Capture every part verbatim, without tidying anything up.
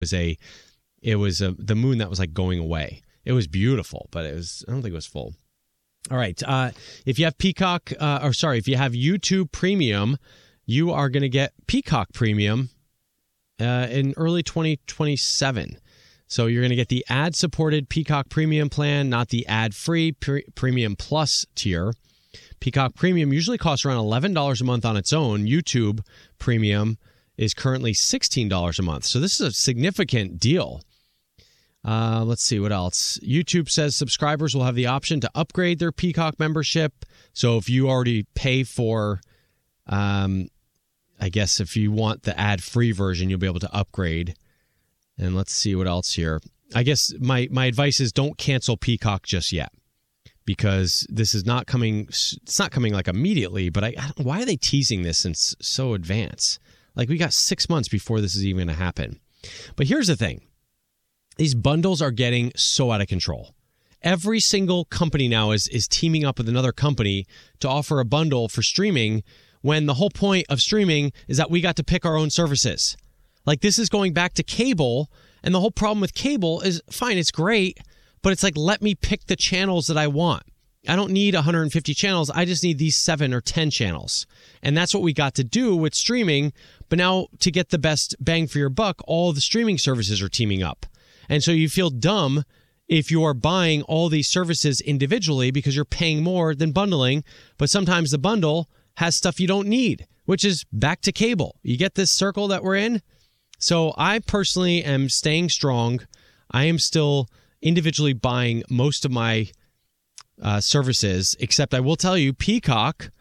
was a, it was a, the moon that was like going away. It was beautiful, but it was, I don't think it was full. All right. Uh, if you have Peacock, uh, or sorry, if you have YouTube Premium, you are going to get Peacock Premium uh, in early twenty twenty-seven. So you're going to get the ad-supported Peacock Premium plan, not the ad-free pre- Premium Plus tier. Peacock Premium usually costs around eleven dollars a month on its own. YouTube Premium is currently sixteen dollars a month. So this is a significant deal. Uh, let's see what else. YouTube says subscribers will have the option to upgrade their Peacock membership. So if you already pay for, um, I guess if you want the ad-free version, you'll be able to upgrade. And let's see what else here. I guess my, my advice is don't cancel Peacock just yet, because this is not coming. It's not coming like immediately, but I, I don't, why are they teasing this in so advance? Like we got six months before this is even going to happen. But here's the thing. These bundles are getting so out of control. Every single company now is is teaming up with another company to offer a bundle for streaming, when the whole point of streaming is that we got to pick our own services. Like, this is going back to cable, and the whole problem with cable is, fine, it's great, but it's like, let me pick the channels that I want. I don't need one hundred fifty channels. I just need these seven or ten channels. And that's what we got to do with streaming. But now, to get the best bang for your buck, all the streaming services are teaming up. And so you feel dumb if you are buying all these services individually because you're paying more than bundling. But sometimes the bundle has stuff you don't need, which is back to cable. You get this circle that we're in? So I personally am staying strong. I am still individually buying most of my uh, services, except I will tell you, Peacock,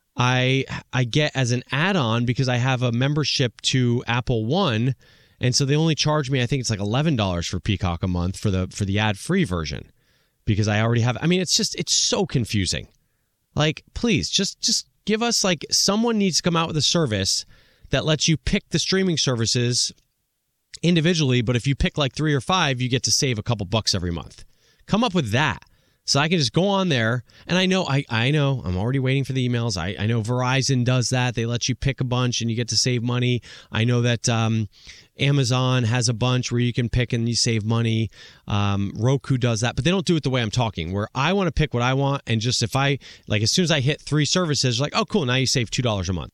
I I get as an add-on because I have a membership to Apple One. And so they only charge me, I think it's like eleven dollars for Peacock a month for the for the ad-free version, because I already have. I mean, it's just it's so confusing. Like, please, just just give us, like, someone needs to come out with a service that lets you pick the streaming services individually. But if you pick like three or five, you get to save a couple bucks every month. Come up with that. So I can just go on there, and I know, I, I know, I'm already waiting for the emails. I, I know Verizon does that. They let you pick a bunch, and you get to save money. I know that um, Amazon has a bunch where you can pick and you save money. Um, Roku does that, but they don't do it the way I'm talking, where I want to pick what I want, and just if I, like, as soon as I hit three services, like, oh, cool, now you save two dollars a month.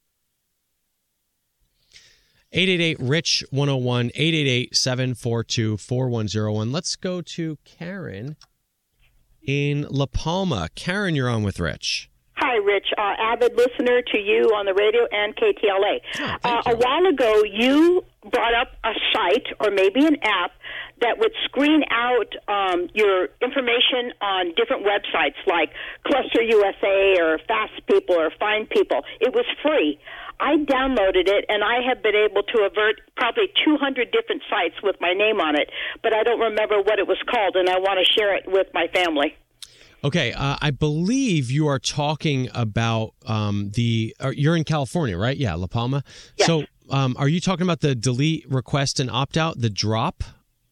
eight eight eight, R I C H, one oh one, eight eight eight, seven four two, four one oh one. Let's go to Karen in La Palma. Karen, you're on with Rich. Hi, Rich. Uh, avid listener to you on the radio and K T L A. Oh, uh, a while ago, you brought up a site or maybe an app that would screen out um, your information on different websites like Cluster U S A or Fast People or Find People. It was free. I downloaded it, and I have been able to avert probably two hundred different sites with my name on it, but I don't remember what it was called, and I want to share it with my family. Okay, uh, I believe you are talking about um, the, uh, you're in California, right? Yeah, La Palma. Yes. So um, are you talking about the delete, request, and opt-out, the drop?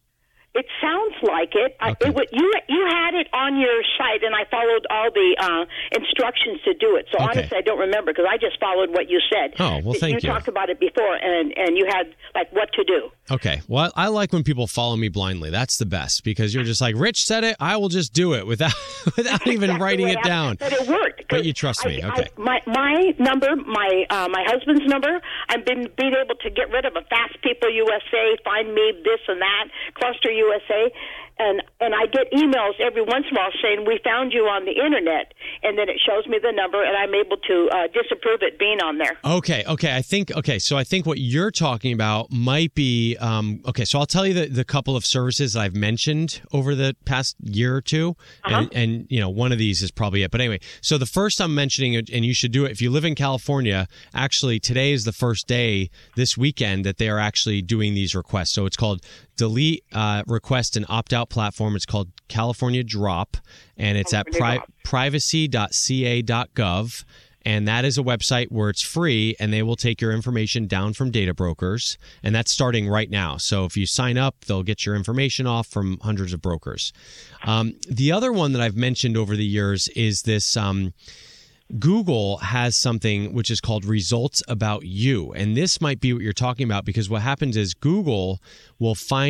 It sounds like it. I, Okay. it would, you you had it on your site, and I followed all the uh, instructions to do it. So Okay. honestly, I don't remember because I just followed what you said. Oh, well, thank you. You talked about it before, and, and you had, like, what to do. Okay. Well, I like when people follow me blindly. That's the best, because you're just like, Rich said it, I will just do it without without even Exactly writing what it down. happened. But it worked. But you trust me. I, Okay. I, my my number, my uh, my husband's number, I've been being able to get rid of a Fast People U S A, Find Me, this and that, Cluster U S A. And and I get emails every once in a while saying, we found you on the internet, and then it shows me the number, and I'm able to uh, disapprove it being on there. Okay, okay. I think, okay, so I think what you're talking about might be, um, okay, so I'll tell you the, the couple of services that I've mentioned over the past year or two, Uh-huh. and, and, you know, one of these is probably it. But anyway, so the first I'm mentioning, and you should do it if you live in California, actually today is the first day this weekend that they are actually doing these requests. So it's called Delete, uh, Request, and Opt-Out Platform. It's called California Drop, and it's at pri- privacy dot c a dot gov. And that is a website where it's free, and they will take your information down from data brokers. And that's starting right now. So if you sign up, they'll get your information off from hundreds of brokers. Um, the other one that I've mentioned over the years is this, um, Google has something which is called Results About You. And this might be what you're talking about, because what happens is Google will find